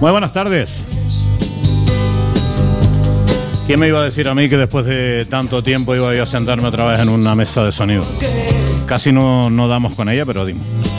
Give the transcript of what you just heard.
Muy buenas tardes. ¿Quién me iba a decir a mí que después de tanto tiempo iba yo a sentarme otra vez en una mesa de sonido? Casi no damos con ella, pero dimos.